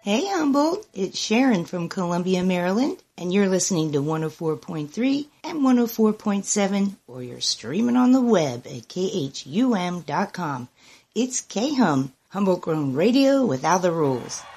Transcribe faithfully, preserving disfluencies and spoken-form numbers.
Hey Humboldt, it's Sharon from Columbia, Maryland, and you're listening to one oh four point three and one oh four point seven, or you're streaming on the web at K H U M dot com. It's K-Hum, Humboldt Grown Radio without the rules.